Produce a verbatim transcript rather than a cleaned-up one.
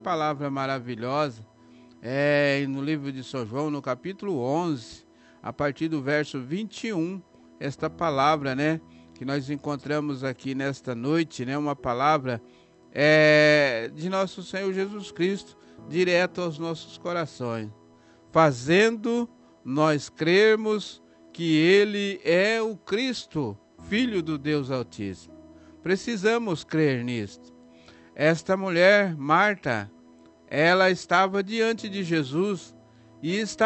Palavra maravilhosa é no livro de São João, no capítulo onze, a partir do verso vinte e um, esta palavra, né, que nós encontramos aqui nesta noite, né, uma palavra é, de nosso Senhor Jesus Cristo, direto aos nossos corações, fazendo nós crermos que Ele é o Cristo, Filho do Deus Altíssimo. Precisamos crer nisto. Esta mulher, Marta, ela estava diante de Jesus e estava